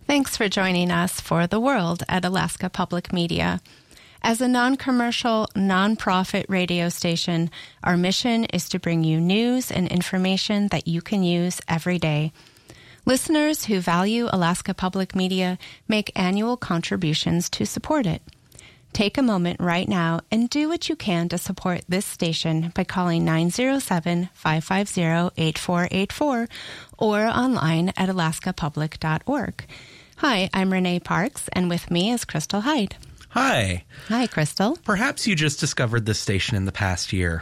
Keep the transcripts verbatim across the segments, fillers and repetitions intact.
Thanks for joining us for The World at Alaska Public Media. As a non-commercial, non-profit radio station, our mission is to bring you news and information that you can use every day. Listeners who value Alaska Public Media make annual contributions to support it. Take a moment right now and do what you can to support this station by calling nine zero seven, five five zero, eight four eight four or online at alaska public dot org. Hi, I'm Renee Parks, and with me is Crystal Hyde. Hi. Hi, Crystal. Perhaps you just discovered this station in the past year.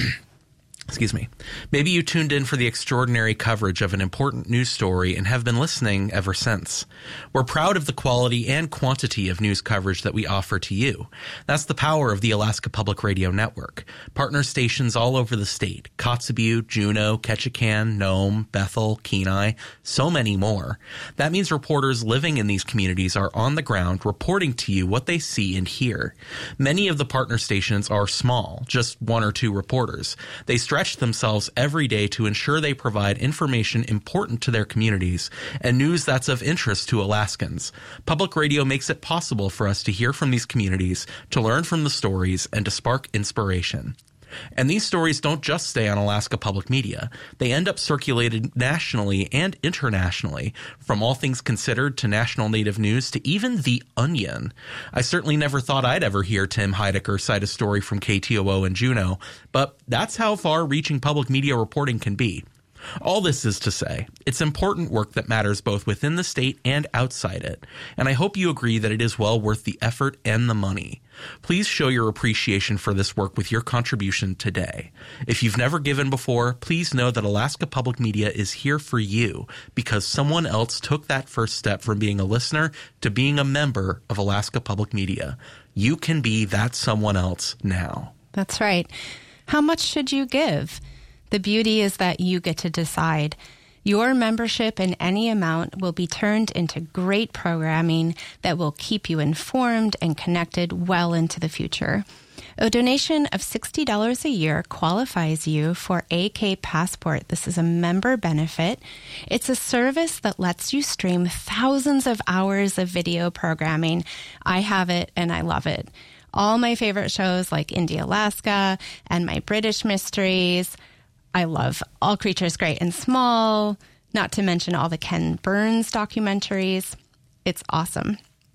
Excuse me. Maybe you tuned in for the extraordinary coverage of an important news story and have been listening ever since. We're proud of the quality and quantity of news coverage that we offer to you. That's the power of the Alaska Public Radio Network. Partner stations all over the state: Kotzebue, Juneau, Ketchikan, Nome, Bethel, Kenai, so many more. That means reporters living in these communities are on the ground reporting to you what they see and hear. Many of the partner stations are small, just one or two reporters. They stretch themselves every day to ensure they provide information important to their communities and news that's of interest to Alaskans. Public radio makes it possible for us to hear from these communities, to learn from the stories, and to spark inspiration. And these stories don't just stay on Alaska Public Media. They end up circulated nationally and internationally, from All Things Considered to National Native News to even The Onion. I certainly never thought I'd ever hear Tim Heidecker cite a story from K T O O in Juneau, but that's how far-reaching public media reporting can be. All this is to say, it's important work that matters both within the state and outside it, and I hope you agree that it is well worth the effort and the money. Please show your appreciation for this work with your contribution today. If you've never given before, please know that Alaska Public Media is here for you because someone else took that first step from being a listener to being a member of Alaska Public Media. You can be that someone else now. That's right. How much should you give? The beauty is that you get to decide. Your membership in any amount will be turned into great programming that will keep you informed and connected well into the future. A donation of sixty dollars a year qualifies you for A K Passport. This is a member benefit. It's a service that lets you stream thousands of hours of video programming. I have it and I love it. All my favorite shows like Indie Alaska and My British Mysteries. I love All Creatures Great and Small, not to mention all the Ken Burns documentaries. It's awesome.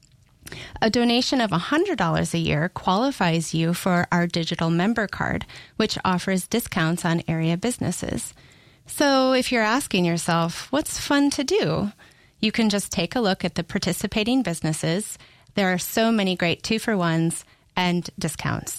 A donation of one hundred dollars a year qualifies you for our digital member card, which offers discounts on area businesses. So if you're asking yourself, what's fun to do? You can just take a look at the participating businesses. There are so many great two-for-ones and discounts.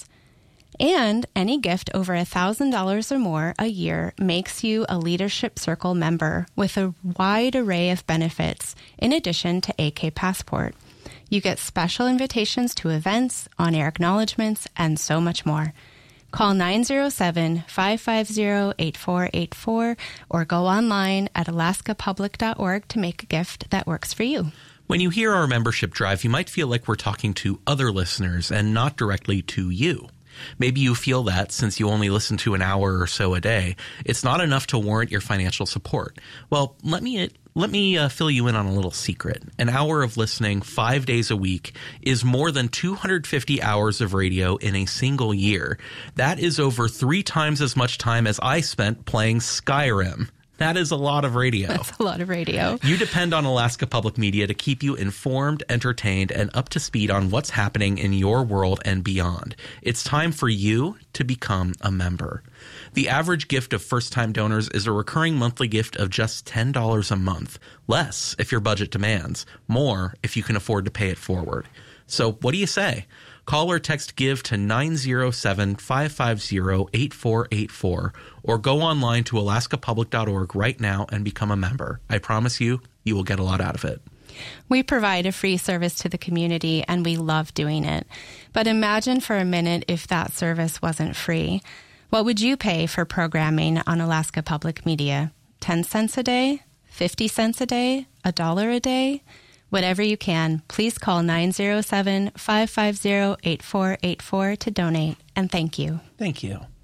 And any gift over one thousand dollars or more a year makes you a Leadership Circle member with a wide array of benefits in addition to A K Passport. You get special invitations to events, on-air acknowledgments, and so much more. Call nine zero seven, five five zero, eight four eight four or go online at alaska public dot org to make a gift that works for you. When you hear our membership drive, you might feel like we're talking to other listeners and not directly to you. Maybe you feel that since you only listen to an hour or so a day, it's not enough to warrant your financial support. Well, let me let me uh, fill you in on a little secret. An hour of listening five days a week is more than two hundred fifty hours of radio in a single year. That is over three times as much time as I spent playing Skyrim. That is a lot of radio. That's a lot of radio. You depend on Alaska Public Media to keep you informed, entertained, and up to speed on what's happening in your world and beyond. It's time for you to become a member. The average gift of first-time donors is a recurring monthly gift of just ten dollars a month. Less if your budget demands. More if you can afford to pay it forward. So what do you say? Call or text GIVE to nine zero seven, five five zero, eight four eight four or go online to alaska public dot org right now and become a member. I promise you, you will get a lot out of it. We provide a free service to the community, and we love doing it. But imagine for a minute if that service wasn't free. What would you pay for programming on Alaska Public Media? ten cents a day? fifty cents a day? A dollar a day? Whatever you can, please call nine zero seven, five five zero, eight four eight four to donate, and thank you. Thank you.